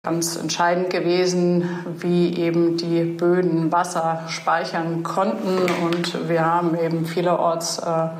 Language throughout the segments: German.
Ganz entscheidend gewesen, wie eben die Böden Wasser speichern konnten. Und wir haben eben vielerorts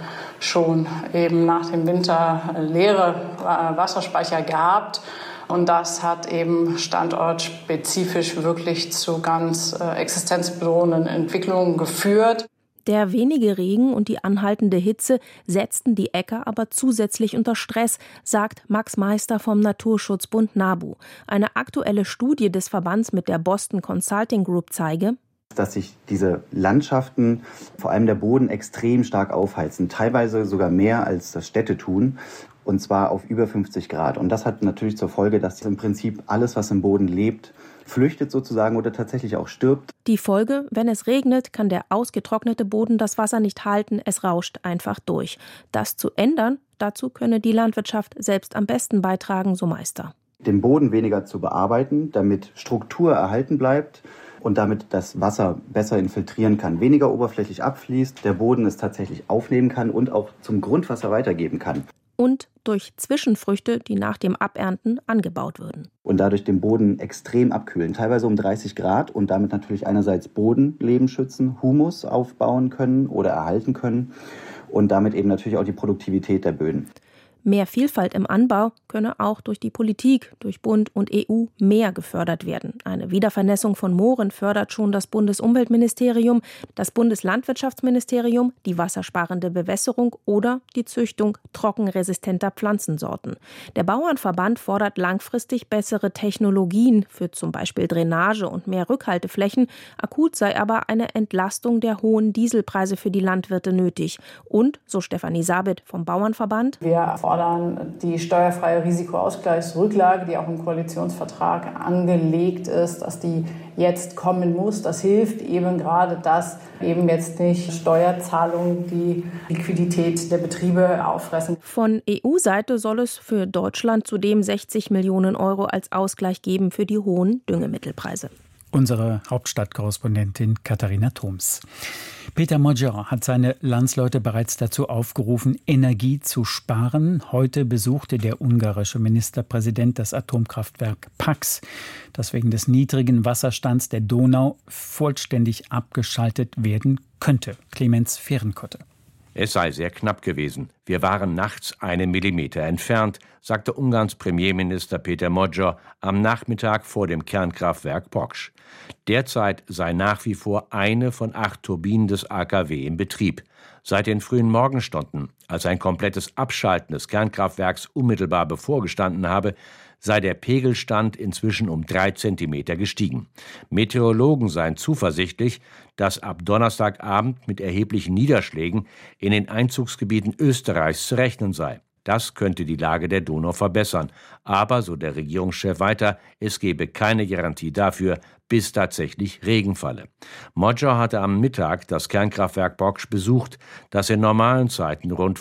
schon eben nach dem Winter leere Wasserspeicher gehabt. Und das hat eben standortspezifisch wirklich zu ganz existenzbedrohenden Entwicklungen geführt. Der wenige Regen und die anhaltende Hitze setzten die Äcker aber zusätzlich unter Stress, sagt Max Meister vom Naturschutzbund NABU. Eine aktuelle Studie des Verbands mit der Boston Consulting Group zeige, dass sich diese Landschaften, vor allem der Boden, extrem stark aufheizen, teilweise sogar mehr als das Städte tun. Und zwar auf über 50 Grad. Und das hat natürlich zur Folge, dass im Prinzip alles, was im Boden lebt, flüchtet sozusagen oder tatsächlich auch stirbt. Die Folge: Wenn es regnet, kann der ausgetrocknete Boden das Wasser nicht halten, es rauscht einfach durch. Das zu ändern, dazu könne die Landwirtschaft selbst am besten beitragen, so Meister. Den Boden weniger zu bearbeiten, damit Struktur erhalten bleibt und damit das Wasser besser infiltrieren kann, weniger oberflächlich abfließt, der Boden es tatsächlich aufnehmen kann und auch zum Grundwasser weitergeben kann. Und durch Zwischenfrüchte, die nach dem Abernten angebaut würden. Und dadurch den Boden extrem abkühlen, teilweise um 30 Grad und damit natürlich einerseits Bodenleben schützen, Humus aufbauen können oder erhalten können und damit eben natürlich auch die Produktivität der Böden. Mehr Vielfalt im Anbau könne auch durch die Politik, durch Bund und EU mehr gefördert werden. Eine Wiedervernässung von Mooren fördert schon das Bundesumweltministerium, das Bundeslandwirtschaftsministerium, die wassersparende Bewässerung oder die Züchtung trockenresistenter Pflanzensorten. Der Bauernverband fordert langfristig bessere Technologien für zum Beispiel Drainage und mehr Rückhalteflächen. Akut sei aber eine Entlastung der hohen Dieselpreise für die Landwirte nötig. Und, so Stefanie Sabit vom Bauernverband, wir fordern die steuerfreie Risikoausgleichsrücklage, die auch im Koalitionsvertrag angelegt ist, dass die jetzt kommen muss. Das hilft eben gerade, dass eben jetzt nicht Steuerzahlungen die Liquidität der Betriebe auffressen. Von EU-Seite soll es für Deutschland zudem 60 Millionen Euro als Ausgleich geben für die hohen Düngemittelpreise. Unsere Hauptstadtkorrespondentin Katharina Thoms. Peter Moggia hat seine Landsleute bereits dazu aufgerufen, Energie zu sparen. Heute besuchte der ungarische Ministerpräsident das Atomkraftwerk Paks, das wegen des niedrigen Wasserstands der Donau vollständig abgeschaltet werden könnte. Clemens Fehrenkotte. Es sei sehr knapp gewesen. Wir waren nachts 1 Millimeter entfernt, sagte Ungarns Premierminister Peter Moggia am Nachmittag vor dem Kernkraftwerk Paks. Derzeit sei nach wie vor eine von 8 Turbinen des AKW in Betrieb. Seit den frühen Morgenstunden, als ein komplettes Abschalten des Kernkraftwerks unmittelbar bevorgestanden habe, sei der Pegelstand inzwischen um 3 Zentimeter gestiegen. Meteorologen seien zuversichtlich, dass ab Donnerstagabend mit erheblichen Niederschlägen in den Einzugsgebieten Österreichs zu rechnen sei. Das könnte die Lage der Donau verbessern. Aber, so der Regierungschef weiter, es gebe keine Garantie dafür, bis tatsächlich Regen falle. Moggia hatte am Mittag das Kernkraftwerk Paks besucht, das in normalen Zeiten rund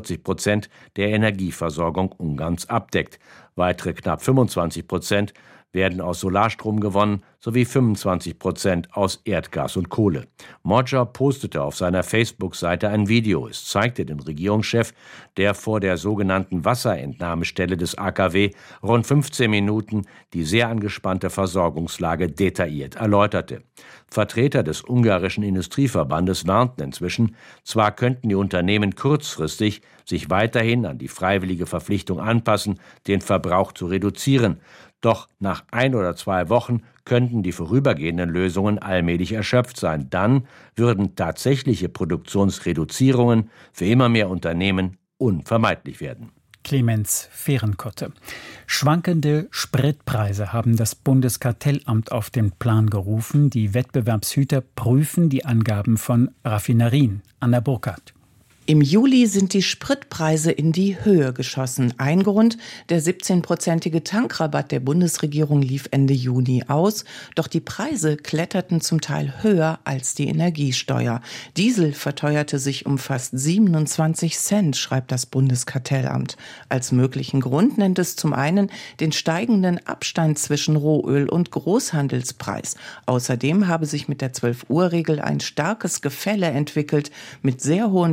45% der Energieversorgung Ungarns abdeckt. Weitere knapp 25% werden aus Solarstrom gewonnen, sowie 25% aus Erdgas und Kohle. Moggia postete auf seiner Facebook-Seite ein Video. Es zeigte den Regierungschef, der vor der sogenannten Wasserentnahmestelle des AKW rund 15 Minuten die sehr angespannte Versorgungslage detailliert erläuterte. Vertreter des ungarischen Industrieverbandes warnten inzwischen, zwar könnten die Unternehmen kurzfristig sich weiterhin an die freiwillige Verpflichtung anpassen, den Verbrauch zu reduzieren, doch nach 1 oder 2 Wochen könnten die vorübergehenden Lösungen allmählich erschöpft sein. Dann würden tatsächliche Produktionsreduzierungen für immer mehr Unternehmen unvermeidlich werden. Clemens Fehrenkotte. Schwankende Spritpreise haben das Bundeskartellamt auf den Plan gerufen. Die Wettbewerbshüter prüfen die Angaben von Raffinerien. Anna Burkhardt. Im Juli sind die Spritpreise in die Höhe geschossen. Ein Grund: der 17-prozentige Tankrabatt der Bundesregierung lief Ende Juni aus. Doch die Preise kletterten zum Teil höher als die Energiesteuer. Diesel verteuerte sich um fast 27 Cent, schreibt das Bundeskartellamt. Als möglichen Grund nennt es zum einen den steigenden Abstand zwischen Rohöl und Großhandelspreis. Außerdem habe sich mit der 12-Uhr-Regel ein starkes Gefälle entwickelt. Mit sehr hohen Preisen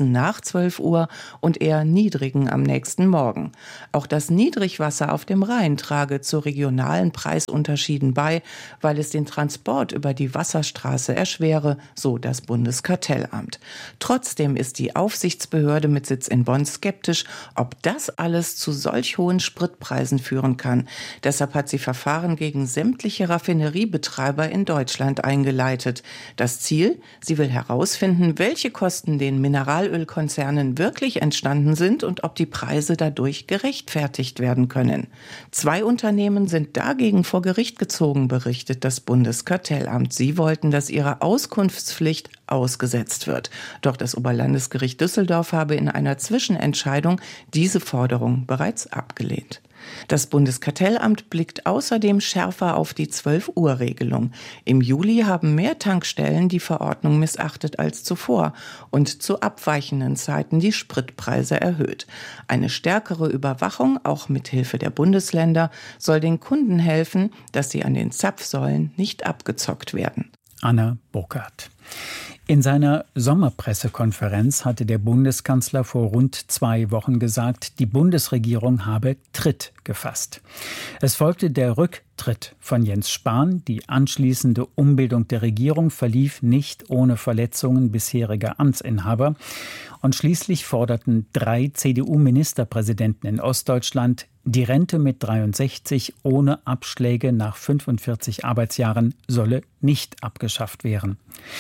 heißen nach 12 Uhr und eher niedrigen am nächsten Morgen. Auch das Niedrigwasser auf dem Rhein trage zu regionalen Preisunterschieden bei, weil es den Transport über die Wasserstraße erschwere, so das Bundeskartellamt. Trotzdem ist die Aufsichtsbehörde mit Sitz in Bonn skeptisch, ob das alles zu solch hohen Spritpreisen führen kann. Deshalb hat sie Verfahren gegen sämtliche Raffineriebetreiber in Deutschland eingeleitet. Das Ziel? Sie will herausfinden, welche Kosten den Mineralölkonzernen wirklich entstanden sind und ob die Preise dadurch gerechtfertigt werden können. 2 Unternehmen sind dagegen vor Gericht gezogen, berichtet das Bundeskartellamt. Sie wollten, dass ihre Auskunftspflicht ausgesetzt wird. Doch das Oberlandesgericht Düsseldorf habe in einer Zwischenentscheidung diese Forderung bereits abgelehnt. Das Bundeskartellamt blickt außerdem schärfer auf die 12-Uhr-Regelung. Im Juli haben mehr Tankstellen die Verordnung missachtet als zuvor und zu abweichenden Zeiten die Spritpreise erhöht. Eine stärkere Überwachung, auch mit Hilfe der Bundesländer, soll den Kunden helfen, dass sie an den Zapfsäulen nicht abgezockt werden. Anna Burkhardt. In seiner Sommerpressekonferenz hatte der Bundeskanzler vor rund 2 Wochen gesagt, die Bundesregierung habe Tritt gefasst. Es folgte der Rücktritt von Jens Spahn. Die anschließende Umbildung der Regierung verlief nicht ohne Verletzungen bisheriger Amtsinhaber. Und schließlich forderten 3 CDU-Ministerpräsidenten in Ostdeutschland, die Rente mit 63 ohne Abschläge nach 45 Arbeitsjahren solle nicht abgeschafft werden.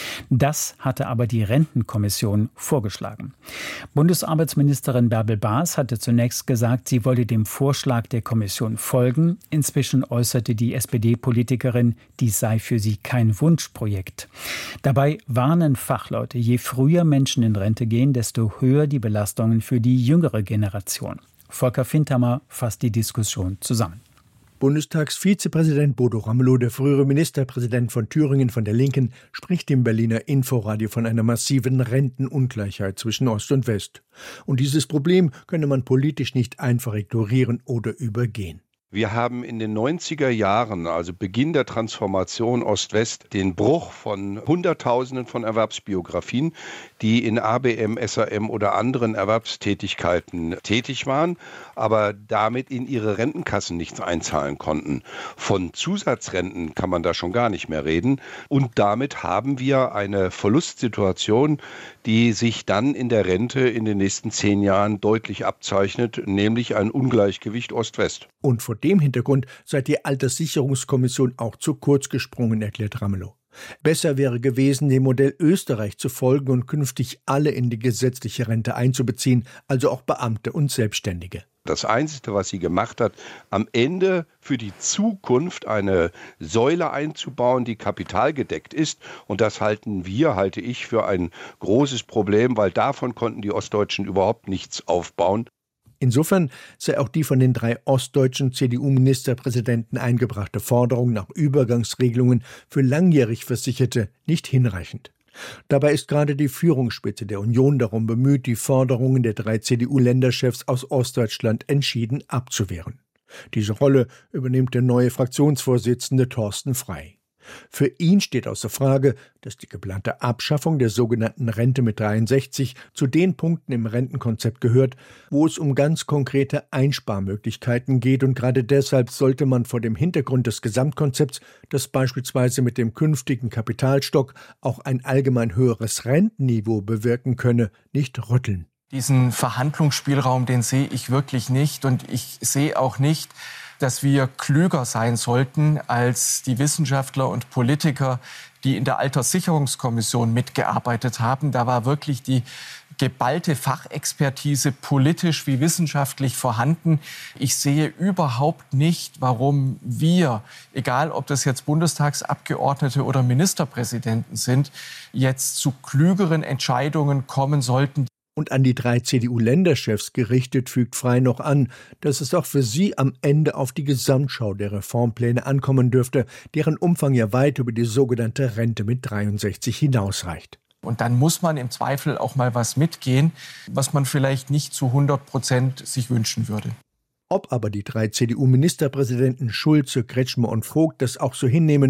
Das hatte aber die Rentenkommission vorgeschlagen. Bundesarbeitsministerin Bärbel Baas hatte zunächst gesagt, sie wolle dem Vorschlag der Kommission folgen. Inzwischen äußerte die SPD-Politikerin, dies sei für sie kein Wunschprojekt. Dabei warnen Fachleute, je früher Menschen in Rente gehen, desto höher die Belastungen für die jüngere Generation. Volker Fintermer fasst die Diskussion zusammen. Bundestagsvizepräsident Bodo Ramelow, der frühere Ministerpräsident von Thüringen von der Linken, spricht im Berliner Inforadio von einer massiven Rentenungleichheit zwischen Ost und West. Und dieses Problem könne man politisch nicht einfach ignorieren oder übergehen. Wir haben in den 90er Jahren, also Beginn der Transformation Ost-West, den Bruch von Hunderttausenden von Erwerbsbiografien, die in ABM, SAM oder anderen Erwerbstätigkeiten tätig waren, aber damit in ihre Rentenkassen nichts einzahlen konnten. Von Zusatzrenten kann man da schon gar nicht mehr reden. Und damit haben wir eine Verlustsituation, die sich dann in der Rente in den nächsten 10 Jahren deutlich abzeichnet, nämlich ein Ungleichgewicht Ost-West. Und vor dem Hintergrund sei die Alterssicherungskommission auch zu kurz gesprungen, erklärt Ramelow. Besser wäre gewesen, dem Modell Österreich zu folgen und künftig alle in die gesetzliche Rente einzubeziehen, also auch Beamte und Selbstständige. Das Einzige, was sie gemacht hat, am Ende für die Zukunft eine Säule einzubauen, die kapitalgedeckt ist. Und das halte ich für ein großes Problem, weil davon konnten die Ostdeutschen überhaupt nichts aufbauen. Insofern sei auch die von den 3 ostdeutschen CDU-Ministerpräsidenten eingebrachte Forderung nach Übergangsregelungen für langjährig Versicherte nicht hinreichend. Dabei ist gerade die Führungsspitze der Union darum bemüht, die Forderungen der 3 CDU-Länderchefs aus Ostdeutschland entschieden abzuwehren. Diese Rolle übernimmt der neue Fraktionsvorsitzende Thorsten Frey. Für ihn steht außer Frage, dass die geplante Abschaffung der sogenannten Rente mit 63 zu den Punkten im Rentenkonzept gehört, wo es um ganz konkrete Einsparmöglichkeiten geht. Und gerade deshalb sollte man vor dem Hintergrund des Gesamtkonzepts, das beispielsweise mit dem künftigen Kapitalstock auch ein allgemein höheres Rentenniveau bewirken könne, nicht rütteln. Diesen Verhandlungsspielraum, den sehe ich wirklich nicht. Und ich sehe auch nicht, dass wir klüger sein sollten als die Wissenschaftler und Politiker, die in der Alterssicherungskommission mitgearbeitet haben. Da war wirklich die geballte Fachexpertise politisch wie wissenschaftlich vorhanden. Ich sehe überhaupt nicht, warum wir, egal ob das jetzt Bundestagsabgeordnete oder Ministerpräsidenten sind, jetzt zu klügeren Entscheidungen kommen sollten. Und an die 3 CDU-Länderchefs gerichtet fügt Frey noch an, dass es auch für sie am Ende auf die Gesamtschau der Reformpläne ankommen dürfte, deren Umfang ja weit über die sogenannte Rente mit 63 hinausreicht. Und dann muss man im Zweifel auch mal was mitgehen, was man vielleicht nicht zu 100% sich wünschen würde. Ob aber die 3 CDU-Ministerpräsidenten Schulze, Kretschmer und Vogt das auch so hinnehmen,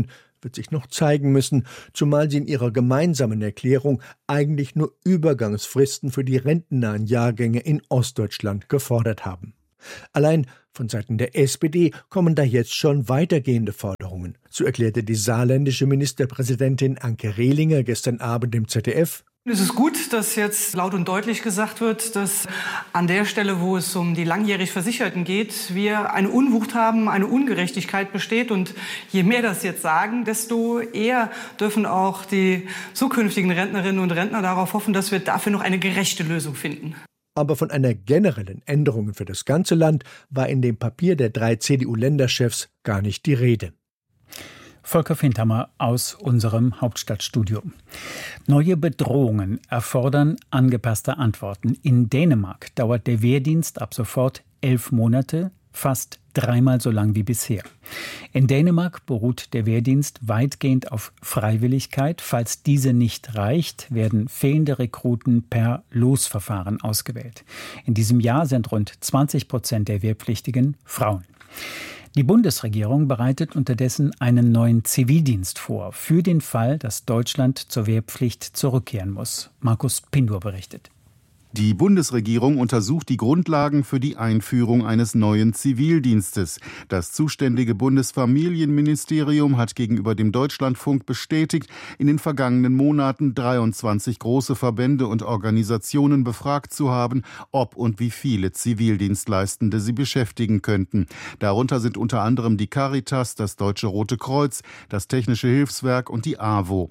wird sich noch zeigen müssen, zumal sie in ihrer gemeinsamen Erklärung eigentlich nur Übergangsfristen für die rentennahen Jahrgänge in Ostdeutschland gefordert haben. Allein von Seiten der SPD kommen da jetzt schon weitergehende Forderungen. So erklärte die saarländische Ministerpräsidentin Anke Rehlinger gestern Abend im ZDF: Es ist gut, dass jetzt laut und deutlich gesagt wird, dass an der Stelle, wo es um die langjährig Versicherten geht, wir eine Unwucht haben, eine Ungerechtigkeit besteht. Und je mehr das jetzt sagen, desto eher dürfen auch die zukünftigen Rentnerinnen und Rentner darauf hoffen, dass wir dafür noch eine gerechte Lösung finden. Aber von einer generellen Änderung für das ganze Land war in dem Papier der 3 CDU-Länderchefs gar nicht die Rede. Volker Findhammer aus unserem Hauptstadtstudio. Neue Bedrohungen erfordern angepasste Antworten. In Dänemark dauert der Wehrdienst ab sofort 11 Monate, fast 3-mal so lang wie bisher. In Dänemark beruht der Wehrdienst weitgehend auf Freiwilligkeit. Falls diese nicht reicht, werden fehlende Rekruten per Losverfahren ausgewählt. In diesem Jahr sind rund 20% der Wehrpflichtigen Frauen. Die Bundesregierung bereitet unterdessen einen neuen Zivildienst vor, für den Fall, dass Deutschland zur Wehrpflicht zurückkehren muss. Markus Pindur berichtet. Die Bundesregierung untersucht die Grundlagen für die Einführung eines neuen Zivildienstes. Das zuständige Bundesfamilienministerium hat gegenüber dem Deutschlandfunk bestätigt, in den vergangenen Monaten 23 große Verbände und Organisationen befragt zu haben, ob und wie viele Zivildienstleistende sie beschäftigen könnten. Darunter sind unter anderem die Caritas, das Deutsche Rote Kreuz, das Technische Hilfswerk und die AWO.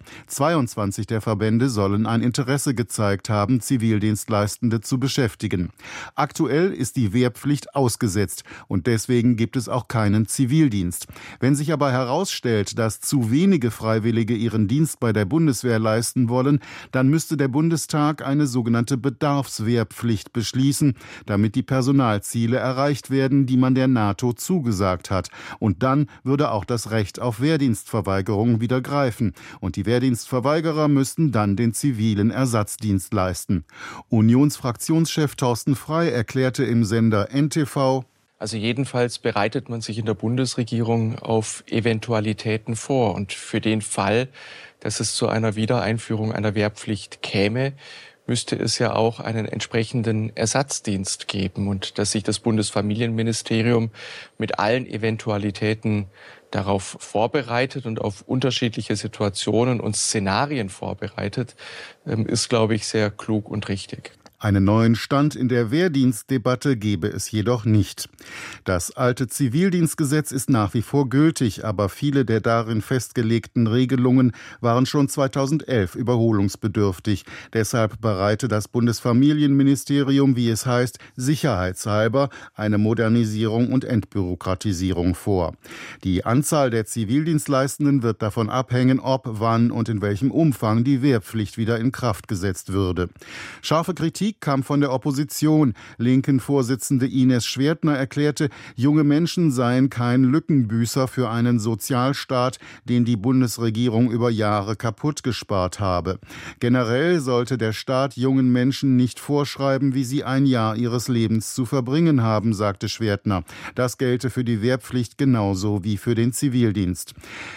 22 der Verbände sollen ein Interesse gezeigt haben, Zivildienstleistende zu beschäftigen. Aktuell ist die Wehrpflicht ausgesetzt und deswegen gibt es auch keinen Zivildienst. Wenn sich aber herausstellt, dass zu wenige Freiwillige ihren Dienst bei der Bundeswehr leisten wollen, dann müsste der Bundestag eine sogenannte Bedarfswehrpflicht beschließen, damit die Personalziele erreicht werden, die man der NATO zugesagt hat. Und dann würde auch das Recht auf Wehrdienstverweigerung wieder greifen. Und die Wehrdienstverweigerer müssten dann den zivilen Ersatzdienst leisten. Unionsfraktionschef Thorsten Frey erklärte im Sender NTV: Also jedenfalls bereitet man sich in der Bundesregierung auf Eventualitäten vor. Und für den Fall, dass es zu einer Wiedereinführung einer Wehrpflicht käme, müsste es ja auch einen entsprechenden Ersatzdienst geben. Und dass sich das Bundesfamilienministerium mit allen Eventualitäten darauf vorbereitet und auf unterschiedliche Situationen und Szenarien vorbereitet, ist, glaube ich, sehr klug und richtig. Einen neuen Stand in der Wehrdienstdebatte gebe es jedoch nicht. Das alte Zivildienstgesetz ist nach wie vor gültig, aber viele der darin festgelegten Regelungen waren schon 2011 überholungsbedürftig. Deshalb bereite das Bundesfamilienministerium, wie es heißt, sicherheitshalber eine Modernisierung und Entbürokratisierung vor. Die Anzahl der Zivildienstleistenden wird davon abhängen, ob, wann und in welchem Umfang die Wehrpflicht wieder in Kraft gesetzt würde. Scharfe Kritik kam von der Opposition. Linken-Vorsitzende Ines Schwertner erklärte, junge Menschen seien kein Lückenbüßer für einen Sozialstaat, den die Bundesregierung über Jahre kaputt gespart habe. Generell sollte der Staat jungen Menschen nicht vorschreiben, wie sie ein Jahr ihres Lebens zu verbringen haben, sagte Schwertner. Das gelte für die Wehrpflicht genauso wie für den Zivildienst.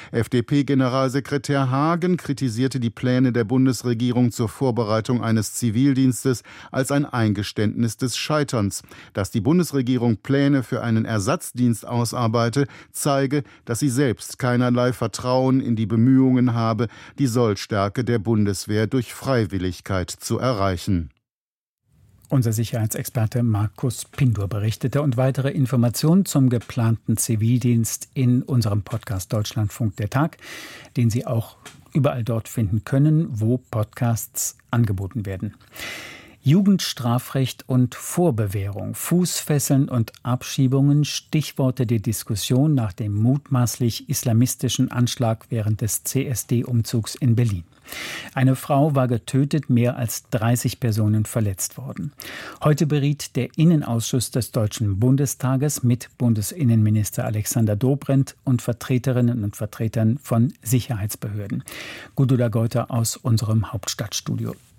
FDP-Generalsekretär Hagen kritisierte die Pläne der Bundesregierung zur Vorbereitung eines Zivildienstes als ein Eingeständnis des Scheiterns. Dass die Bundesregierung Pläne für einen Ersatzdienst ausarbeite, zeige, dass sie selbst keinerlei Vertrauen in die Bemühungen habe, die Sollstärke der Bundeswehr durch Freiwilligkeit zu erreichen. Unser Sicherheitsexperte Markus Pindur berichtete, und weitere Informationen zum geplanten Zivildienst in unserem Podcast Deutschlandfunk der Tag, den Sie auch überall dort finden können, wo Podcasts angeboten werden. Jugendstrafrecht und Vorbewährung, Fußfesseln und Abschiebungen, Stichworte der Diskussion nach dem mutmaßlich islamistischen Anschlag während des CSD-Umzugs in Berlin. Eine Frau war getötet, mehr als 30 Personen verletzt worden. Heute beriet der Innenausschuss des Deutschen Bundestages mit Bundesinnenminister Alexander Dobrindt und Vertreterinnen und Vertretern von Sicherheitsbehörden. Gudula Geuter aus unserem Hauptstadtstudio.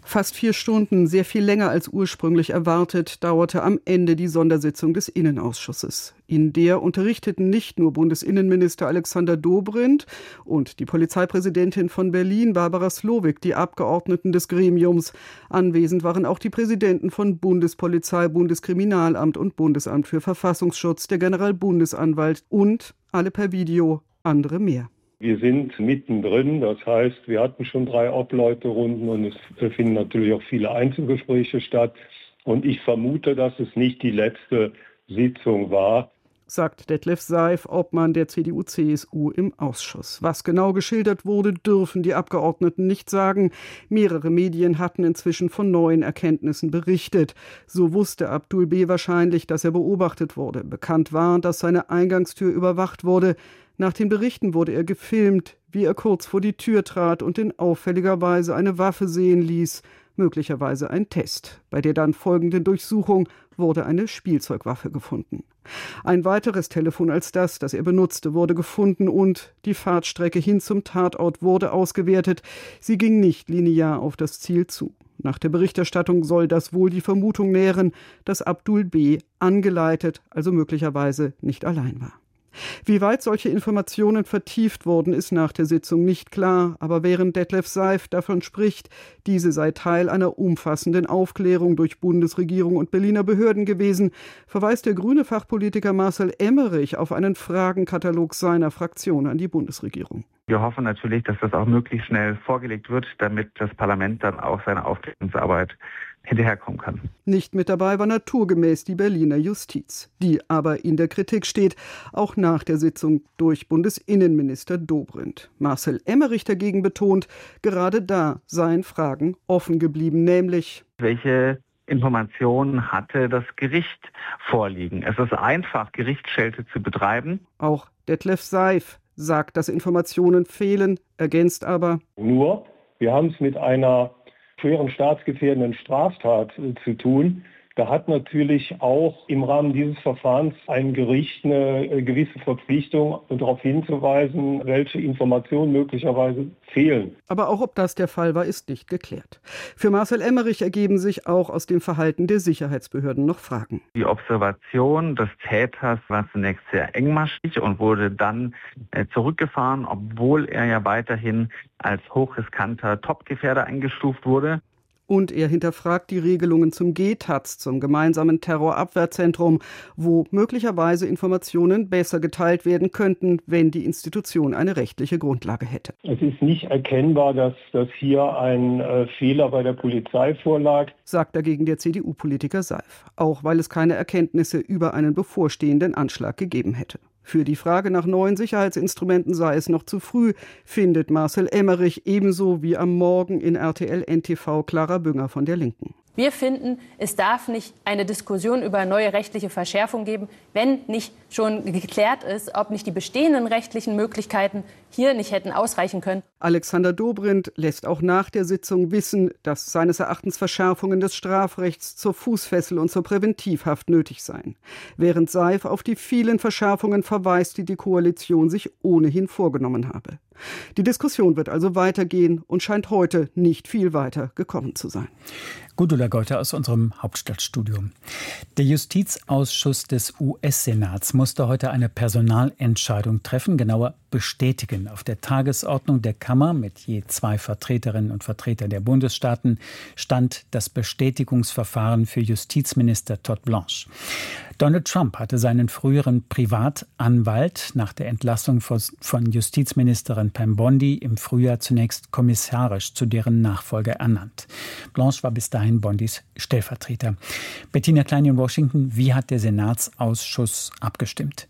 Fast 4 Stunden, sehr viel länger als ursprünglich erwartet, dauerte am Ende die Sondersitzung des Innenausschusses. In der unterrichteten nicht nur Bundesinnenminister Alexander Dobrindt und die Polizeipräsidentin von Berlin, Barbara Slowik, die Abgeordneten des Gremiums. Anwesend waren auch die Präsidenten von Bundespolizei, Bundeskriminalamt und Bundesamt für Verfassungsschutz, der Generalbundesanwalt und alle per Video, andere mehr. Wir sind mittendrin, das heißt, wir hatten schon 3 Obleuterunden und es finden natürlich auch viele Einzelgespräche statt. Und ich vermute, dass es nicht die letzte Sitzung war, sagt Detlef Seif, Obmann der CDU-CSU im Ausschuss. Was genau geschildert wurde, dürfen die Abgeordneten nicht sagen. Mehrere Medien hatten inzwischen von neuen Erkenntnissen berichtet. So wusste Abdul B. wahrscheinlich, dass er beobachtet wurde. Bekannt war, dass seine Eingangstür überwacht wurde. Nach den Berichten wurde er gefilmt, wie er kurz vor die Tür trat und in auffälliger Weise eine Waffe sehen ließ, möglicherweise ein Test. Bei der dann folgenden Durchsuchung wurde eine Spielzeugwaffe gefunden. Ein weiteres Telefon als das er benutzte, wurde gefunden und die Fahrtstrecke hin zum Tatort wurde ausgewertet. Sie ging nicht linear auf das Ziel zu. Nach der Berichterstattung soll das wohl die Vermutung nähren, dass Abdul B. angeleitet, also möglicherweise nicht allein war. Wie weit solche Informationen vertieft wurden, ist nach der Sitzung nicht klar. Aber während Detlef Seif davon spricht, diese sei Teil einer umfassenden Aufklärung durch Bundesregierung und Berliner Behörden gewesen, verweist der grüne Fachpolitiker Marcel Emmerich auf einen Fragenkatalog seiner Fraktion an die Bundesregierung. Wir hoffen natürlich, dass das auch möglichst schnell vorgelegt wird, damit das Parlament dann auch seine Aufklärungsarbeit hinterherkommen kann. Nicht mit dabei war naturgemäß die Berliner Justiz, die aber in der Kritik steht, auch nach der Sitzung durch Bundesinnenminister Dobrindt. Marcel Emmerich dagegen betont, gerade da seien Fragen offen geblieben, nämlich: Welche Informationen hatte das Gericht vorliegen? Es ist einfach, Gerichtsschelte zu betreiben. Auch Detlef Seif sagt, dass Informationen fehlen, ergänzt aber: Nur, wir haben es mit einer schweren staatsgefährdenden Straftat zu tun. Da hat natürlich auch im Rahmen dieses Verfahrens ein Gericht eine gewisse Verpflichtung, darauf hinzuweisen, welche Informationen möglicherweise fehlen. Aber auch ob das der Fall war, ist nicht geklärt. Für Marcel Emmerich ergeben sich auch aus dem Verhalten der Sicherheitsbehörden noch Fragen. Die Observation des Täters war zunächst sehr engmaschig und wurde dann zurückgefahren, obwohl er ja weiterhin als hochriskanter Topgefährder eingestuft wurde. Und er hinterfragt die Regelungen zum GTAZ, zum gemeinsamen Terrorabwehrzentrum, wo möglicherweise Informationen besser geteilt werden könnten, wenn die Institution eine rechtliche Grundlage hätte. Es ist nicht erkennbar, dass hier ein Fehler bei der Polizei vorlag, sagt dagegen der CDU-Politiker Seif, auch weil es keine Erkenntnisse über einen bevorstehenden Anschlag gegeben hätte. Für die Frage nach neuen Sicherheitsinstrumenten sei es noch zu früh, findet Marcel Emmerich, ebenso wie am Morgen in RTL NTV Clara Bünger von der Linken. Wir finden, es darf nicht eine Diskussion über neue rechtliche Verschärfung geben, wenn nicht schon geklärt ist, ob nicht die bestehenden rechtlichen Möglichkeiten hier nicht hätten ausreichen können. Alexander Dobrindt lässt auch nach der Sitzung wissen, dass seines Erachtens Verschärfungen des Strafrechts zur Fußfessel und zur Präventivhaft nötig seien. Während Seif auf die vielen Verschärfungen verweist, die die Koalition sich ohnehin vorgenommen habe. Die Diskussion wird also weitergehen und scheint heute nicht viel weiter gekommen zu sein. Gudula Golte aus unserem Hauptstadtstudio. Der Justizausschuss des US-Senats musste heute eine Personalentscheidung treffen, genauer bestätigen. Auf der Tagesordnung der Kammer mit je 2 Vertreterinnen und Vertretern der Bundesstaaten stand das Bestätigungsverfahren für Justizminister Todd Blanche. Donald Trump hatte seinen früheren Privatanwalt nach der Entlassung von Justizministerin Pam Bondi im Frühjahr zunächst kommissarisch zu deren Nachfolger ernannt. Blanche war bis dahin Bondis Stellvertreter. Bettina Klein in Washington, wie hat der Senatsausschuss abgestimmt?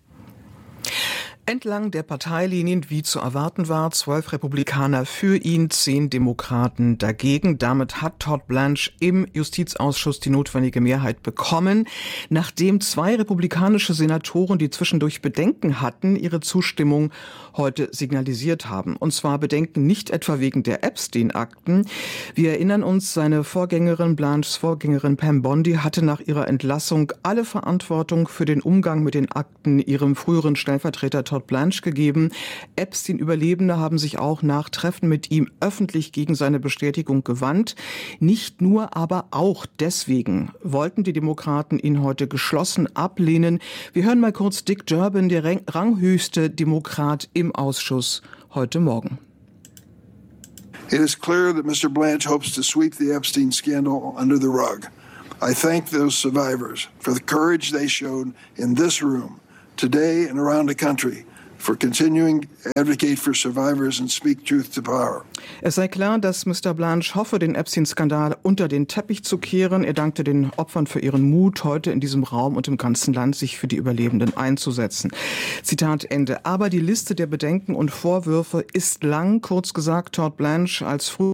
Entlang der Parteilinien, wie zu erwarten war, 12 Republikaner für ihn, 10 Demokraten dagegen. Damit hat Todd Blanche im Justizausschuss die notwendige Mehrheit bekommen, nachdem 2 republikanische Senatoren, die zwischendurch Bedenken hatten, ihre Zustimmung heute signalisiert haben. Und zwar Bedenken nicht etwa wegen der Epstein-Akten. Wir erinnern uns, seine Vorgängerin, Blanches Vorgängerin Pam Bondi, hatte nach ihrer Entlassung alle Verantwortung für den Umgang mit den Akten ihrem früheren Stellvertreter Todd Blanche gegeben. Epstein-Überlebende haben sich auch nach Treffen mit ihm öffentlich gegen seine Bestätigung gewandt. Nicht nur, aber auch deswegen wollten die Demokraten ihn heute geschlossen ablehnen. Wir hören mal kurz Dick Durbin, der ranghöchste Demokrat im Ausschuss, heute Morgen. It is clear that Mr. Blanche hopes to sweep the Epstein scandal under the rug. I thank those survivors for the courage they showed in this room today and around the country for continuing to advocate for survivors and speak truth to power. Es sei klar, dass Mr. Blanche hoffe, den Epstein-Skandal unter den Teppich zu kehren. Er dankte den Opfern für ihren Mut, heute in diesem Raum und im ganzen Land sich für die Überlebenden einzusetzen. Zitat Ende. Aber die Liste der Bedenken und Vorwürfe ist lang. Kurz gesagt, Todd Blanche als früher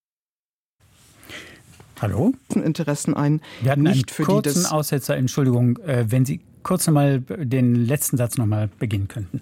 Interessen ein. Wir hatten nicht einen kurzen Aussetzer. Entschuldigung, wenn Sie kurz nochmal den letzten Satz nochmal beginnen könnten.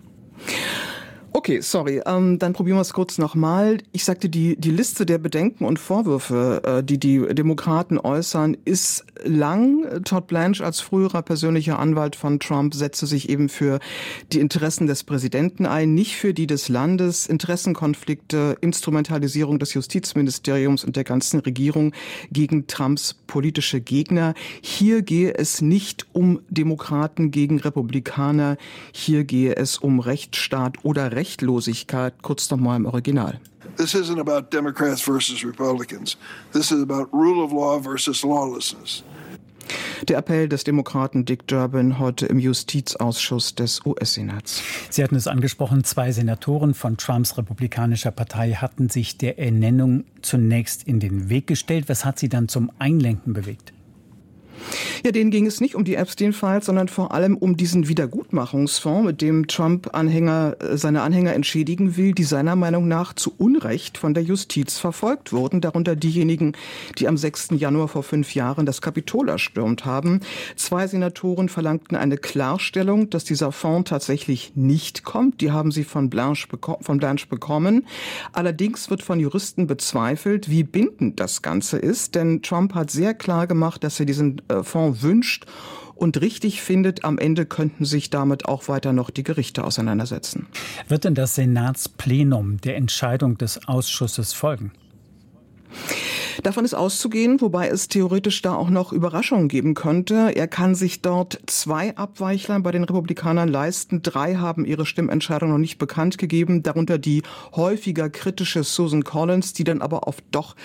Okay, sorry. Dann probieren wir es kurz nochmal. Ich sagte, die Liste der Bedenken und Vorwürfe, die die Demokraten äußern, ist lang. Todd Blanche als früherer persönlicher Anwalt von Trump setzte sich eben für die Interessen des Präsidenten ein, nicht für die des Landes. Interessenkonflikte, Instrumentalisierung des Justizministeriums und der ganzen Regierung gegen Trumps politische Gegner. Hier gehe es nicht um Demokraten gegen Republikaner. Hier gehe es um Rechtsstaat oder Rechtlosigkeit, kurz nochmal im Original. This isn't about Democrats versus Republicans. This is about rule of law versus lawlessness. Der Appell des Demokraten Dick Durbin heute im Justizausschuss des US-Senats. Sie hatten es angesprochen, 2 Senatoren von Trumps republikanischer Partei hatten sich der Ernennung zunächst in den Weg gestellt. Was hat sie dann zum Einlenken bewegt? Ja, denen ging es nicht um die Epstein-Files, sondern vor allem um diesen Wiedergutmachungsfonds, mit dem Trump seine Anhänger entschädigen will, die seiner Meinung nach zu Unrecht von der Justiz verfolgt wurden, darunter diejenigen, die am 6. Januar vor 5 Jahren das Kapitol erstürmt haben. 2 Senatoren verlangten eine Klarstellung, dass dieser Fonds tatsächlich nicht kommt. Die haben sie von Blanche bekommen. Allerdings wird von Juristen bezweifelt, wie bindend das Ganze ist, denn Trump hat sehr klar gemacht, dass er diesen Fonds wünscht und richtig findet, am Ende könnten sich damit auch weiter noch die Gerichte auseinandersetzen. Wird denn das Senatsplenum der Entscheidung des Ausschusses folgen? Davon ist auszugehen, wobei es theoretisch da auch noch Überraschungen geben könnte. Er kann sich dort 2 Abweichler bei den Republikanern leisten. 3 haben ihre Stimmentscheidung noch nicht bekannt gegeben, darunter die häufiger kritische Susan Collins, die dann aber oft doch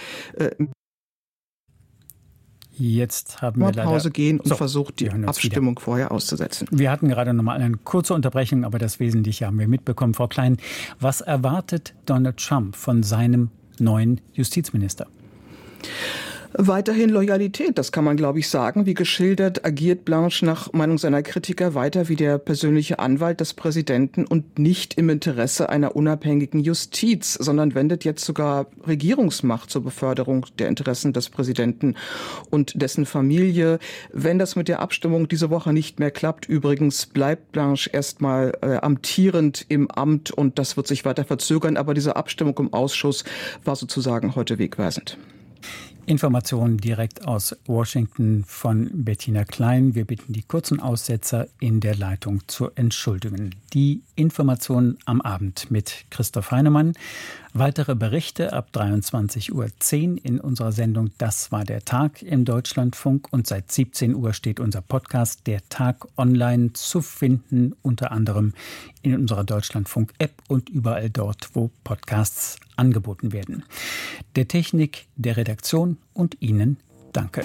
Jetzt haben wir Pause gehen und versucht, die Abstimmung vorher auszusetzen. Wir hatten gerade noch mal eine kurze Unterbrechung, aber das Wesentliche haben wir mitbekommen. Frau Klein, was erwartet Donald Trump von seinem neuen Justizminister? Weiterhin Loyalität, das kann man, glaube ich, sagen. Wie geschildert, agiert Blanche nach Meinung seiner Kritiker weiter wie der persönliche Anwalt des Präsidenten und nicht im Interesse einer unabhängigen Justiz, sondern wendet jetzt sogar Regierungsmacht zur Beförderung der Interessen des Präsidenten und dessen Familie. Wenn das mit der Abstimmung diese Woche nicht mehr klappt, übrigens, bleibt Blanche erstmal amtierend im Amt und das wird sich weiter verzögern. Aber diese Abstimmung im Ausschuss war sozusagen heute wegweisend. Informationen direkt aus Washington von Bettina Klein. Wir bitten die kurzen Aussetzer in der Leitung zu entschuldigen. Die Informationen am Abend mit Christoph Heinemann. Weitere Berichte ab 23:10 Uhr in unserer Sendung Das war der Tag im Deutschlandfunk. Und seit 17 Uhr steht unser Podcast Der Tag online zu finden, unter anderem in unserer Deutschlandfunk-App und überall dort, wo Podcasts angeboten werden. Der Technik, der Redaktion und Ihnen danke.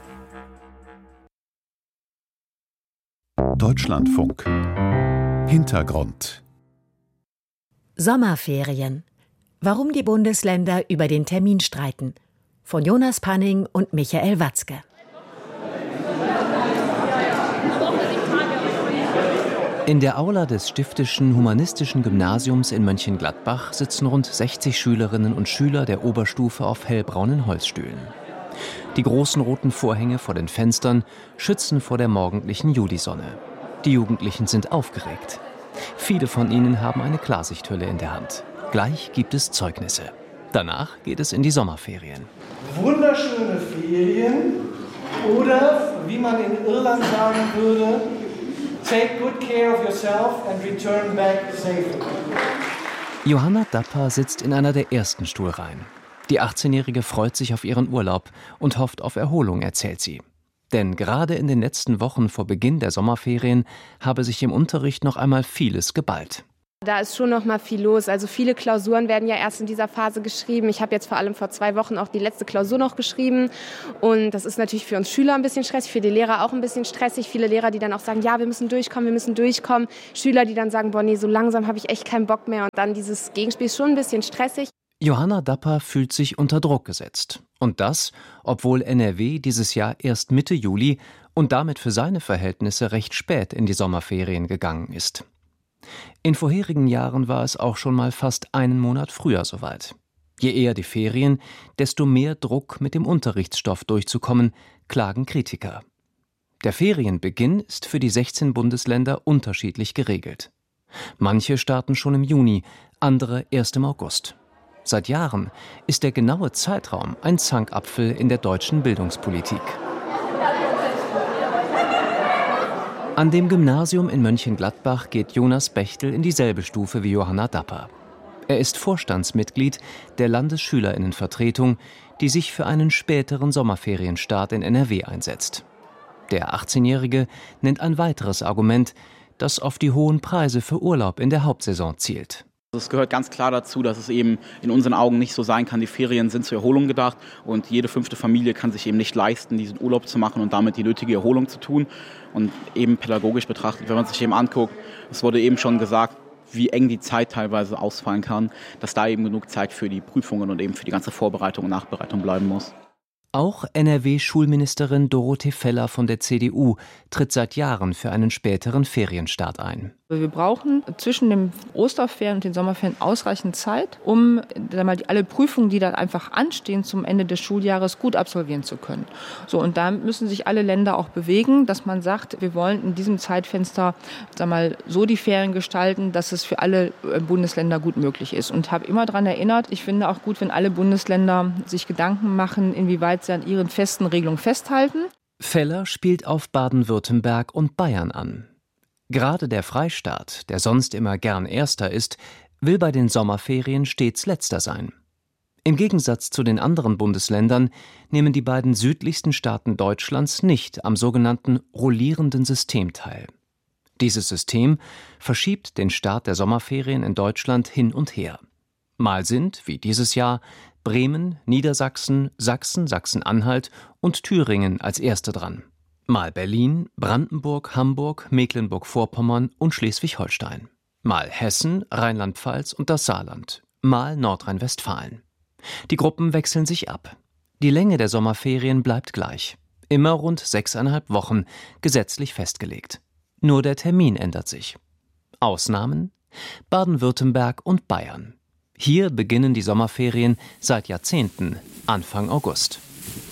Deutschlandfunk. Hintergrund. Sommerferien. Warum die Bundesländer über den Termin streiten. Von Jonas Panning und Michael Watzke. In der Aula des Stiftischen Humanistischen Gymnasiums in Mönchengladbach sitzen rund 60 Schülerinnen und Schüler der Oberstufe auf hellbraunen Holzstühlen. Die großen roten Vorhänge vor den Fenstern schützen vor der morgendlichen Julisonne. Die Jugendlichen sind aufgeregt. Viele von ihnen haben eine Klarsichthülle in der Hand. Gleich gibt es Zeugnisse. Danach geht es in die Sommerferien. Wunderschöne Ferien oder, wie man in Irland sagen würde, Take good care of yourself and return back safely. Johanna Dapper sitzt in einer der ersten Stuhlreihen. Die 18-Jährige freut sich auf ihren Urlaub und hofft auf Erholung, erzählt sie. Denn gerade in den letzten Wochen vor Beginn der Sommerferien habe sich im Unterricht noch einmal vieles geballt. Da ist schon noch mal viel los. Also viele Klausuren werden ja erst in dieser Phase geschrieben. Ich habe jetzt vor allem vor 2 Wochen auch die letzte Klausur noch geschrieben. Und das ist natürlich für uns Schüler ein bisschen stressig, für die Lehrer auch ein bisschen stressig. Viele Lehrer, die dann auch sagen, ja, wir müssen durchkommen. Schüler, die dann sagen, boah, nee, so langsam habe ich echt keinen Bock mehr. Und dann dieses Gegenspiel ist schon ein bisschen stressig. Johanna Dapper fühlt sich unter Druck gesetzt. Und das, obwohl NRW dieses Jahr erst Mitte Juli und damit für seine Verhältnisse recht spät in die Sommerferien gegangen ist. In vorherigen Jahren war es auch schon mal fast einen Monat früher soweit. Je eher die Ferien, desto mehr Druck, mit dem Unterrichtsstoff durchzukommen, klagen Kritiker. Der Ferienbeginn ist für die 16 Bundesländer unterschiedlich geregelt. Manche starten schon im Juni, andere erst im August. Seit Jahren ist der genaue Zeitraum ein Zankapfel in der deutschen Bildungspolitik. An dem Gymnasium in Mönchengladbach geht Jonas Bechtel in dieselbe Stufe wie Johanna Dapper. Er ist Vorstandsmitglied der Landesschülerinnenvertretung, die sich für einen späteren Sommerferienstart in NRW einsetzt. Der 18-Jährige nennt ein weiteres Argument, das auf die hohen Preise für Urlaub in der Hauptsaison zielt. Es gehört ganz klar dazu, dass es eben in unseren Augen nicht so sein kann, die Ferien sind zur Erholung gedacht und jede 5. Familie kann sich eben nicht leisten, diesen Urlaub zu machen und damit die nötige Erholung zu tun. Und eben pädagogisch betrachtet, wenn man sich eben anguckt, es wurde eben schon gesagt, wie eng die Zeit teilweise ausfallen kann, dass da eben genug Zeit für die Prüfungen und eben für die ganze Vorbereitung und Nachbereitung bleiben muss. Auch NRW-Schulministerin Dorothee Feller von der CDU tritt seit Jahren für einen späteren Ferienstart ein. Wir brauchen zwischen den Osterferien und den Sommerferien ausreichend Zeit, um alle Prüfungen, die dann einfach anstehen, zum Ende des Schuljahres gut absolvieren zu können. So, und da müssen sich alle Länder auch bewegen, dass man sagt, wir wollen in diesem Zeitfenster so die Ferien gestalten, dass es für alle Bundesländer gut möglich ist. Und habe immer daran erinnert, ich finde auch gut, wenn alle Bundesländer sich Gedanken machen, inwieweit sie an ihren festen Regelungen festhalten. Feller spielt auf Baden-Württemberg und Bayern an. Gerade der Freistaat, der sonst immer gern Erster ist, will bei den Sommerferien stets Letzter sein. Im Gegensatz zu den anderen Bundesländern nehmen die beiden südlichsten Staaten Deutschlands nicht am sogenannten rollierenden System teil. Dieses System verschiebt den Start der Sommerferien in Deutschland hin und her. Mal sind, wie dieses Jahr, Bremen, Niedersachsen, Sachsen, Sachsen-Anhalt und Thüringen als Erste dran. Mal Berlin, Brandenburg, Hamburg, Mecklenburg-Vorpommern und Schleswig-Holstein. Mal Hessen, Rheinland-Pfalz und das Saarland. Mal Nordrhein-Westfalen. Die Gruppen wechseln sich ab. Die Länge der Sommerferien bleibt gleich. Immer rund 6,5 Wochen, gesetzlich festgelegt. Nur der Termin ändert sich. Ausnahmen? Baden-Württemberg und Bayern. Hier beginnen die Sommerferien seit Jahrzehnten, Anfang August.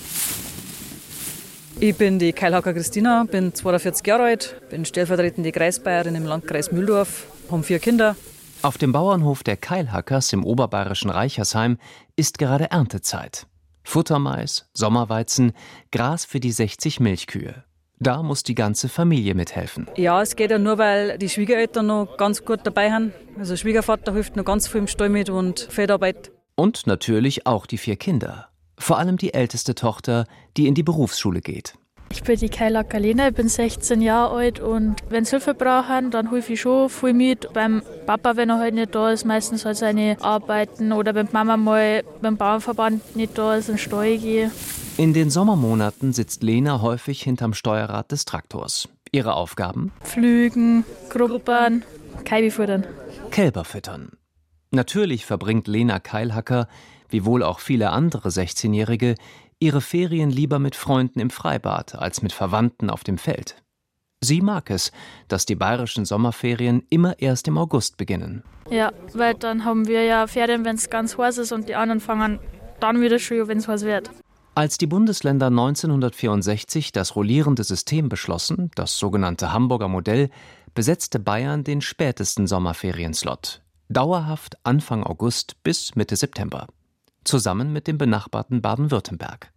Ich bin die Keilhacker Christina, bin 42 Jahre alt, bin stellvertretende Kreisbayerin im Landkreis Mühldorf, habe 4 Kinder. Auf dem Bauernhof der Keilhackers im oberbayerischen Reichersheim ist gerade Erntezeit. Futtermais, Sommerweizen, Gras für die 60 Milchkühe. Da muss die ganze Familie mithelfen. Ja, es geht ja nur, weil die Schwiegereltern noch ganz gut dabei sind. Also Schwiegervater hilft noch ganz viel im Stall mit und Feldarbeit. Und natürlich auch die 4 Kinder. Vor allem die älteste Tochter, die in die Berufsschule geht. Ich bin die Keilhacker Lena, ich bin 16 Jahre alt und wenn sie Hilfe brauchen, dann helfe ich schon viel mit. Beim Papa, wenn er halt nicht da ist, meistens halt seine Arbeiten oder wenn Mama mal beim Bauernverband nicht da ist, in den Stall gehe. In den Sommermonaten sitzt Lena häufig hinterm Steuerrad des Traktors. Ihre Aufgaben? Pflügen, gruppern, Kälber füttern. Kälber füttern. Natürlich verbringt Lena Keilhacker, wie wohl auch viele andere 16-Jährige, ihre Ferien lieber mit Freunden im Freibad als mit Verwandten auf dem Feld. Sie mag es, dass die bayerischen Sommerferien immer erst im August beginnen. Ja, weil dann haben wir ja Ferien, wenn es ganz heiß ist und die anderen fangen dann wieder schön, wenn es heiß wird. Als die Bundesländer 1964 das rollierende System beschlossen, das sogenannte Hamburger Modell, besetzte Bayern den spätesten Sommerferienslot. Dauerhaft Anfang August bis Mitte September. Zusammen mit dem benachbarten Baden-Württemberg.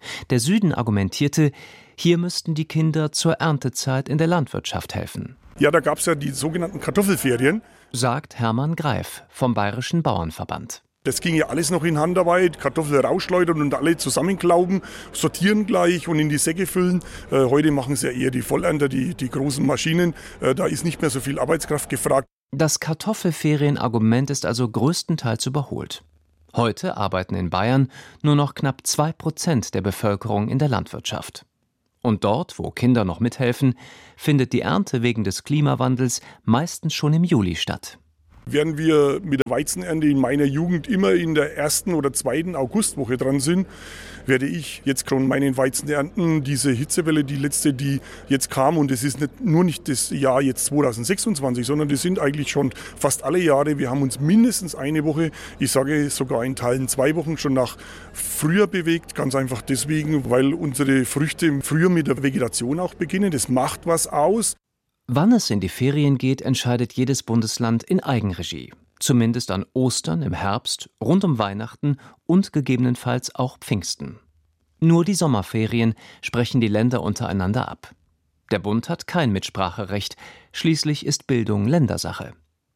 Der Süden argumentierte, hier müssten die Kinder zur Erntezeit in der Landwirtschaft helfen. Ja, da gab es ja die sogenannten Kartoffelferien, sagt Hermann Greif vom Bayerischen Bauernverband. Das ging ja alles noch in Handarbeit, Kartoffeln rausschleudern und alle zusammenklauben, sortieren gleich und in die Säcke füllen. Heute machen es ja eher die Vollernter, die großen Maschinen. Da ist nicht mehr so viel Arbeitskraft gefragt. Das Kartoffelferienargument ist also größtenteils überholt. Heute arbeiten in Bayern nur noch knapp 2% der Bevölkerung in der Landwirtschaft. Und dort, wo Kinder noch mithelfen, findet die Ernte wegen des Klimawandels meistens schon im Juli statt. Während wir mit der Weizenernte in meiner Jugend immer in der 1. oder 2. Augustwoche dran sind, werde ich jetzt schon meinen Weizen ernten. Diese Hitzewelle, die letzte, die jetzt kam, und es ist nicht das Jahr jetzt 2026, sondern das sind eigentlich schon fast alle Jahre. Wir haben uns mindestens eine Woche, ich sage sogar in Teilen 2 Wochen schon nach früher bewegt. Ganz einfach deswegen, weil unsere Früchte früher mit der Vegetation auch beginnen. Das macht was aus. Wann es in die Ferien geht, entscheidet jedes Bundesland in Eigenregie. Zumindest an Ostern, im Herbst, rund um Weihnachten und gegebenenfalls auch Pfingsten. Nur die Sommerferien sprechen die Länder untereinander ab. Der Bund hat kein Mitspracherecht, schließlich ist Bildung Ländersache.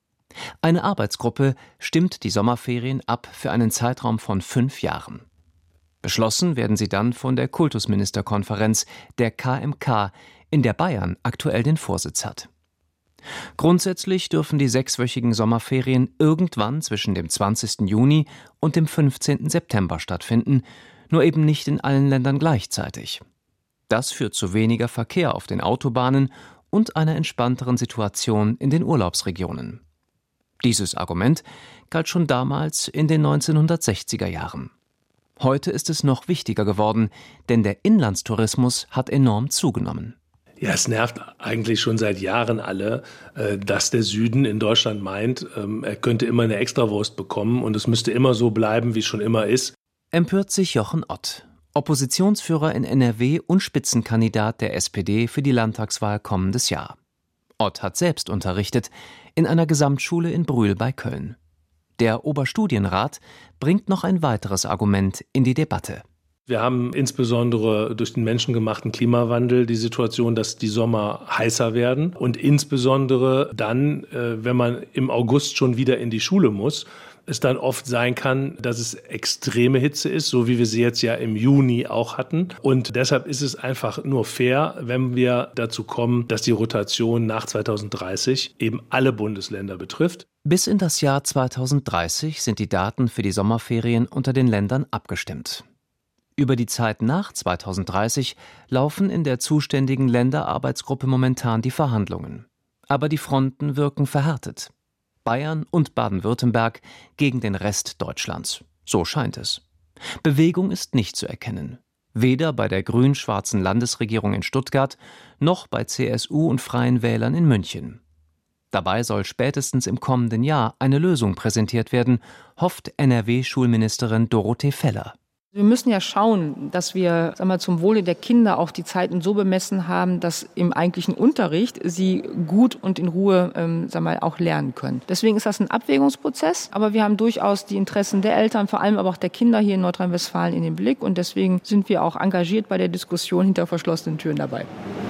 Eine Arbeitsgruppe stimmt die Sommerferien ab für einen Zeitraum von 5 Jahren. Beschlossen werden sie dann von der Kultusministerkonferenz, der KMK, in der Bayern aktuell den Vorsitz hat. Grundsätzlich dürfen die 6-wöchigen Sommerferien irgendwann zwischen dem 20. Juni und dem 15. September stattfinden, nur eben nicht in allen Ländern gleichzeitig. Das führt zu weniger Verkehr auf den Autobahnen und einer entspannteren Situation in den Urlaubsregionen. Dieses Argument galt schon damals in den 1960er Jahren. Heute ist es noch wichtiger geworden, denn der Inlandstourismus hat enorm zugenommen. Ja, es nervt eigentlich schon seit Jahren alle, dass der Süden in Deutschland meint, er könnte immer eine Extrawurst bekommen und es müsste immer so bleiben, wie es schon immer ist. Empört sich Jochen Ott, Oppositionsführer in NRW und Spitzenkandidat der SPD für die Landtagswahl kommendes Jahr. Ott hat selbst unterrichtet in einer Gesamtschule in Brühl bei Köln. Der Oberstudienrat bringt noch ein weiteres Argument in die Debatte. Wir haben insbesondere durch den menschengemachten Klimawandel die Situation, dass die Sommer heißer werden und insbesondere dann, wenn man im August schon wieder in die Schule muss, es dann oft sein kann, dass es extreme Hitze ist, so wie wir sie jetzt ja im Juni auch hatten. Und deshalb ist es einfach nur fair, wenn wir dazu kommen, dass die Rotation nach 2030 eben alle Bundesländer betrifft. Bis in das Jahr 2030 sind die Daten für die Sommerferien unter den Ländern abgestimmt. Über die Zeit nach 2030 laufen in der zuständigen Länderarbeitsgruppe momentan die Verhandlungen. Aber die Fronten wirken verhärtet. Bayern und Baden-Württemberg gegen den Rest Deutschlands. So scheint es. Bewegung ist nicht zu erkennen. Weder bei der grün-schwarzen Landesregierung in Stuttgart noch bei CSU und Freien Wählern in München. Dabei soll spätestens im kommenden Jahr eine Lösung präsentiert werden, hofft NRW-Schulministerin Dorothee Feller. Wir müssen ja schauen, dass wir zum Wohle der Kinder auch die Zeiten so bemessen haben, dass im eigentlichen Unterricht sie gut und in Ruhe auch lernen können. Deswegen ist das ein Abwägungsprozess, aber wir haben durchaus die Interessen der Eltern, vor allem aber auch der Kinder hier in Nordrhein-Westfalen in den Blick und deswegen sind wir auch engagiert bei der Diskussion hinter verschlossenen Türen dabei.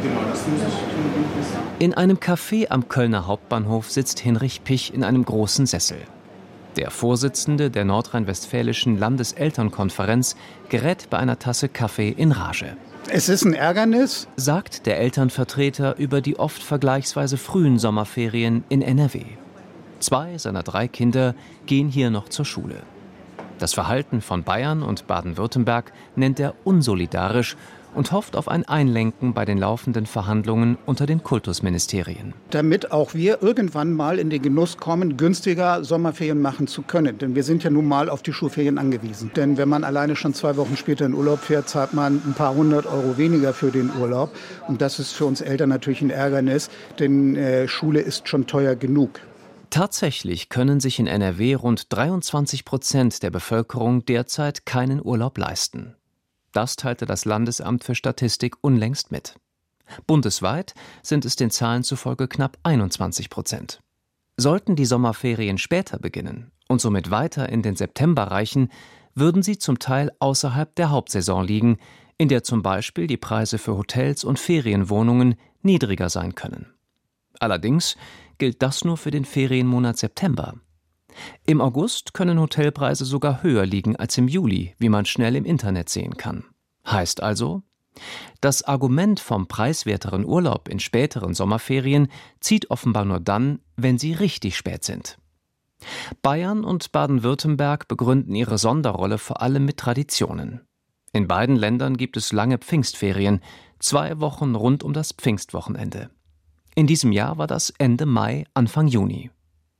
In einem Café am Kölner Hauptbahnhof sitzt Hinrich Pich in einem großen Sessel. Der Vorsitzende der nordrhein-westfälischen Landeselternkonferenz gerät bei einer Tasse Kaffee in Rage. Es ist ein Ärgernis, sagt der Elternvertreter über die oft vergleichsweise frühen Sommerferien in NRW. 2 seiner 3 Kinder gehen hier noch zur Schule. Das Verhalten von Bayern und Baden-Württemberg nennt er unsolidarisch und hofft auf ein Einlenken bei den laufenden Verhandlungen unter den Kultusministerien. Damit auch wir irgendwann mal in den Genuss kommen, günstiger Sommerferien machen zu können. Denn wir sind ja nun mal auf die Schulferien angewiesen. Denn wenn man alleine schon 2 Wochen später in Urlaub fährt, zahlt man ein paar 100 Euro weniger für den Urlaub. Und das ist für uns Eltern natürlich ein Ärgernis, denn Schule ist schon teuer genug. Tatsächlich können sich in NRW rund 23% der Bevölkerung derzeit keinen Urlaub leisten. Das teilte das Landesamt für Statistik unlängst mit. Bundesweit sind es den Zahlen zufolge knapp 21%. Sollten die Sommerferien später beginnen und somit weiter in den September reichen, würden sie zum Teil außerhalb der Hauptsaison liegen, in der zum Beispiel die Preise für Hotels und Ferienwohnungen niedriger sein können. Allerdings gilt das nur für den Ferienmonat September. Im August können Hotelpreise sogar höher liegen als im Juli, wie man schnell im Internet sehen kann. Heißt also, das Argument vom preiswerteren Urlaub in späteren Sommerferien zieht offenbar nur dann, wenn sie richtig spät sind. Bayern und Baden-Württemberg begründen ihre Sonderrolle vor allem mit Traditionen. In beiden Ländern gibt es lange Pfingstferien, 2 Wochen rund um das Pfingstwochenende. In diesem Jahr war das Ende Mai, Anfang Juni.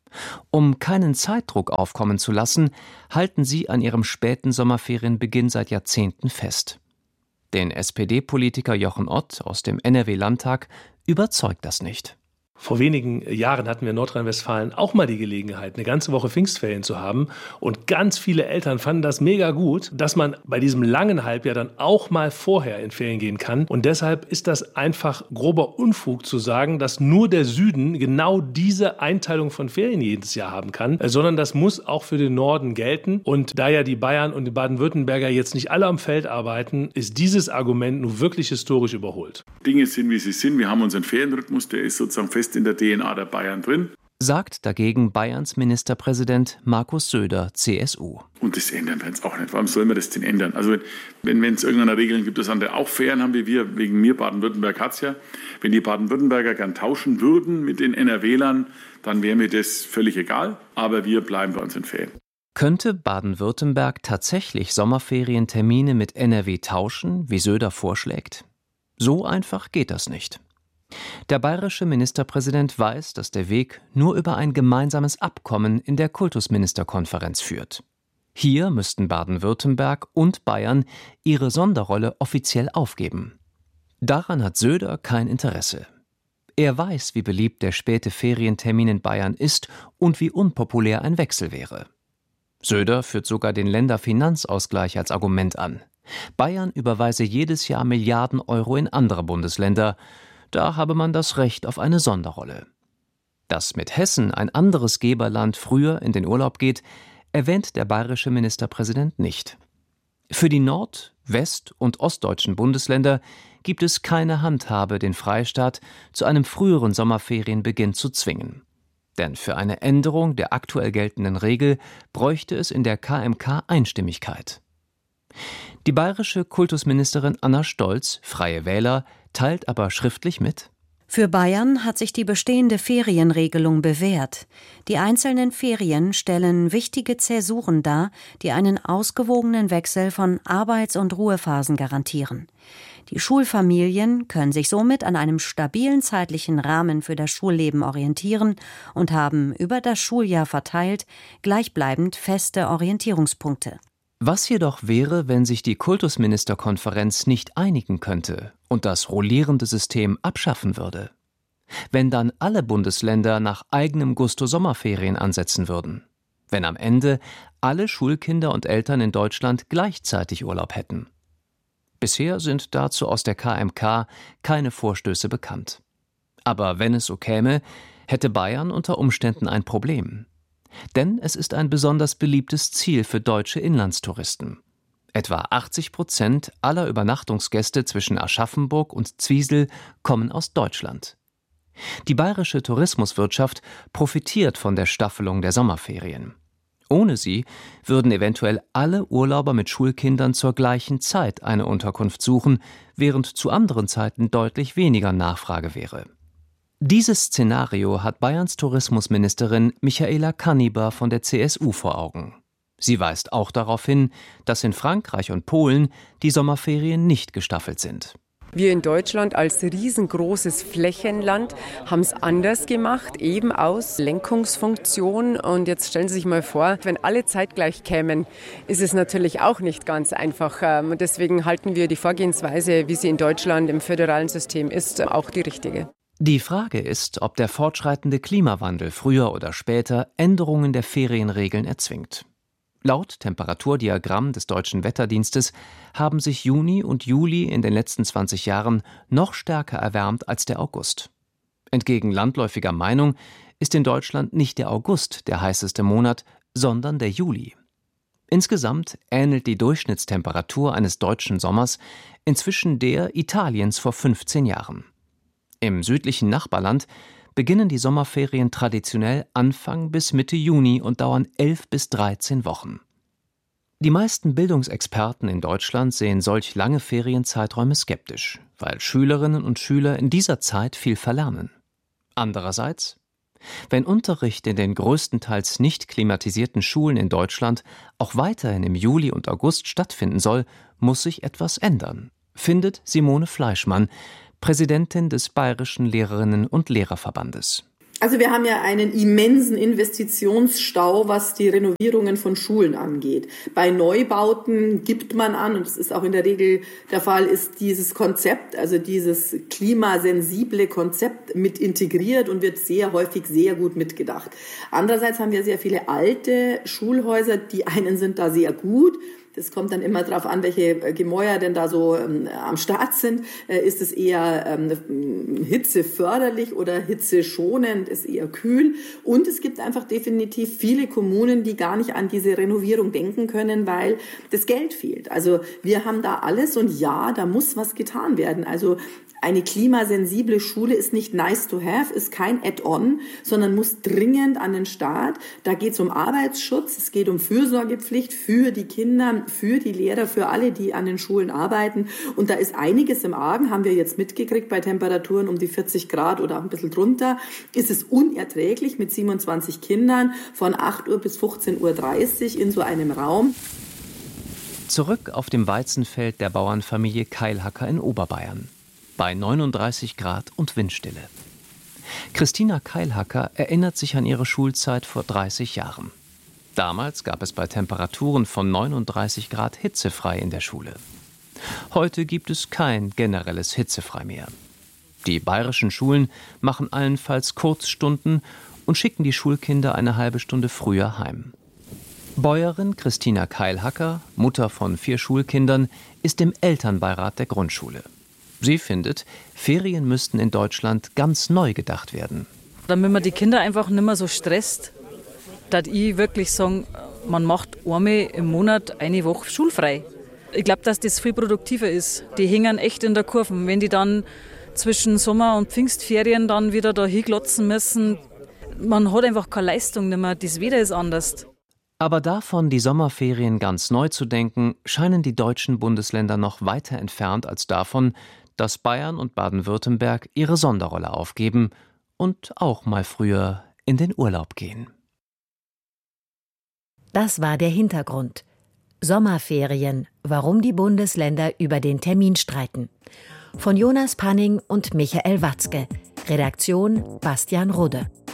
Um keinen Zeitdruck aufkommen zu lassen, halten sie an ihrem späten Sommerferienbeginn seit Jahrzehnten fest. Den SPD-Politiker Jochen Ott aus dem NRW-Landtag überzeugt das nicht. Vor wenigen Jahren hatten wir in Nordrhein-Westfalen auch mal die Gelegenheit, eine ganze Woche Pfingstferien zu haben. Und ganz viele Eltern fanden das mega gut, dass man bei diesem langen Halbjahr dann auch mal vorher in Ferien gehen kann. Und deshalb ist das einfach grober Unfug zu sagen, dass nur der Süden genau diese Einteilung von Ferien jedes Jahr haben kann, sondern das muss auch für den Norden gelten. Und da ja die Bayern und die Baden-Württemberger jetzt nicht alle am Feld arbeiten, ist dieses Argument nun wirklich historisch überholt. Dinge sind, wie sie sind. Wir haben unseren Ferienrhythmus, der ist sozusagen fest in der DNA der Bayern drin. Sagt dagegen Bayerns Ministerpräsident Markus Söder, CSU. Und das ändern wir jetzt auch nicht. Warum sollen wir das denn ändern? Also wenn es irgendeine Regeln gibt, dass andere auch Ferien haben wie wir, wegen mir, Baden-Württemberg hat es ja. Wenn die Baden-Württemberger gern tauschen würden mit den NRWlern, dann wäre mir das völlig egal. Aber wir bleiben bei unseren Ferien. Könnte Baden-Württemberg tatsächlich Sommerferientermine mit NRW tauschen, wie Söder vorschlägt? So einfach geht das nicht. Der bayerische Ministerpräsident weiß, dass der Weg nur über ein gemeinsames Abkommen in der Kultusministerkonferenz führt. Hier müssten Baden-Württemberg und Bayern ihre Sonderrolle offiziell aufgeben. Daran hat Söder kein Interesse. Er weiß, wie beliebt der späte Ferientermin in Bayern ist und wie unpopulär ein Wechsel wäre. Söder führt sogar den Länderfinanzausgleich als Argument an. Bayern überweise jedes Jahr Milliarden Euro in andere Bundesländer. Da habe man das Recht auf eine Sonderrolle. Dass mit Hessen, ein anderes Geberland, früher in den Urlaub geht, erwähnt der bayerische Ministerpräsident nicht. Für die nord-, west- und ostdeutschen Bundesländer gibt es keine Handhabe, den Freistaat zu einem früheren Sommerferienbeginn zu zwingen. Denn für eine Änderung der aktuell geltenden Regel bräuchte es in der KMK Einstimmigkeit. Die bayerische Kultusministerin Anna Stolz, Freie Wähler, teilt aber schriftlich mit: Für Bayern hat sich die bestehende Ferienregelung bewährt. Die einzelnen Ferien stellen wichtige Zäsuren dar, die einen ausgewogenen Wechsel von Arbeits- und Ruhephasen garantieren. Die Schulfamilien können sich somit an einem stabilen zeitlichen Rahmen für das Schulleben orientieren und haben über das Schuljahr verteilt gleichbleibend feste Orientierungspunkte. Was jedoch wäre, wenn sich die Kultusministerkonferenz nicht einigen könnte und das rollierende System abschaffen würde? Wenn dann alle Bundesländer nach eigenem Gusto Sommerferien ansetzen würden? Wenn am Ende alle Schulkinder und Eltern in Deutschland gleichzeitig Urlaub hätten? Bisher sind dazu aus der KMK keine Vorstöße bekannt. Aber wenn es so käme, hätte Bayern unter Umständen ein Problem. Denn es ist ein besonders beliebtes Ziel für deutsche Inlandstouristen. Etwa 80% aller Übernachtungsgäste zwischen Aschaffenburg und Zwiesel kommen aus Deutschland. Die bayerische Tourismuswirtschaft profitiert von der Staffelung der Sommerferien. Ohne sie würden eventuell alle Urlauber mit Schulkindern zur gleichen Zeit eine Unterkunft suchen, während zu anderen Zeiten deutlich weniger Nachfrage wäre. Dieses Szenario hat Bayerns Tourismusministerin Michaela Kanniber von der CSU vor Augen. Sie weist auch darauf hin, dass in Frankreich und Polen die Sommerferien nicht gestaffelt sind. Wir in Deutschland als riesengroßes Flächenland haben es anders gemacht, eben aus Lenkungsfunktion. Und jetzt stellen Sie sich mal vor, wenn alle zeitgleich kämen, ist es natürlich auch nicht ganz einfach. Und deswegen halten wir die Vorgehensweise, wie sie in Deutschland im föderalen System ist, auch die richtige. Die Frage ist, ob der fortschreitende Klimawandel früher oder später Änderungen der Ferienregeln erzwingt. Laut Temperaturdiagramm des Deutschen Wetterdienstes haben sich Juni und Juli in den letzten 20 Jahren noch stärker erwärmt als der August. Entgegen landläufiger Meinung ist in Deutschland nicht der August der heißeste Monat, sondern der Juli. Insgesamt ähnelt die Durchschnittstemperatur eines deutschen Sommers inzwischen der Italiens vor 15 Jahren. Im südlichen Nachbarland beginnen die Sommerferien traditionell Anfang bis Mitte Juni und dauern 11 bis 13 Wochen. Die meisten Bildungsexperten in Deutschland sehen solch lange Ferienzeiträume skeptisch, weil Schülerinnen und Schüler in dieser Zeit viel verlernen. Andererseits, wenn Unterricht in den größtenteils nicht klimatisierten Schulen in Deutschland auch weiterhin im Juli und August stattfinden soll, muss sich etwas ändern, findet Simone Fleischmann, Präsidentin des Bayerischen Lehrerinnen- und Lehrerverbandes. Also wir haben ja einen immensen Investitionsstau, was die Renovierungen von Schulen angeht. Bei Neubauten gibt man an, und das ist auch in der Regel der Fall, ist dieses Konzept, also dieses klimasensible Konzept mit integriert und wird sehr häufig sehr gut mitgedacht. Andererseits haben wir sehr viele alte Schulhäuser, die einen sind da sehr gut. Das kommt dann immer darauf an, welche Gemäuer denn da so am Start sind. Ist es eher hitzeförderlich oder hitzeschonend, ist eher kühl. Und es gibt einfach definitiv viele Kommunen, die gar nicht an diese Renovierung denken können, weil das Geld fehlt. Also wir haben da alles und ja, da muss was getan werden. Also eine klimasensible Schule ist nicht nice to have, ist kein Add-on, sondern muss dringend an den Start. Da geht es um Arbeitsschutz, es geht um Fürsorgepflicht für die Kinder, für die Lehrer, für alle, die an den Schulen arbeiten. Und da ist einiges im Argen, haben wir jetzt mitgekriegt, bei Temperaturen um die 40 Grad oder auch ein bisschen drunter. Ist es unerträglich mit 27 Kindern von 8 Uhr bis 15.30 Uhr in so einem Raum. Zurück auf dem Weizenfeld der Bauernfamilie Keilhacker in Oberbayern. Bei 39 Grad und Windstille. Christina Keilhacker erinnert sich an ihre Schulzeit vor 30 Jahren. Damals gab es bei Temperaturen von 39 Grad hitzefrei in der Schule. Heute gibt es kein generelles Hitzefrei mehr. Die bayerischen Schulen machen allenfalls Kurzstunden und schicken die Schulkinder eine halbe Stunde früher heim. Bäuerin Christina Keilhacker, Mutter von 4 Schulkindern, ist im Elternbeirat der Grundschule. Sie findet, Ferien müssten in Deutschland ganz neu gedacht werden. Damit man die Kinder einfach nicht mehr so stresst, dass ich wirklich sagen, man macht einmal im Monat eine Woche schulfrei. Ich glaube, dass das viel produktiver ist. Die hängen echt in der Kurve. Wenn die dann zwischen Sommer- und Pfingstferien dann wieder da hinglotzen müssen, man hat einfach keine Leistung mehr. Das Wetter ist anders. Aber davon, die Sommerferien ganz neu zu denken, scheinen die deutschen Bundesländer noch weiter entfernt als davon, dass Bayern und Baden-Württemberg ihre Sonderrolle aufgeben und auch mal früher in den Urlaub gehen. Das war der Hintergrund. Sommerferien, warum die Bundesländer über den Termin streiten. Von Jonas Panning und Michael Watzke. Redaktion Bastian Rudde.